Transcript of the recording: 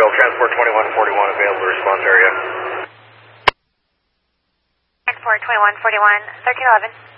Bill, Transport 2141 available response area. Transport 2141, 1311.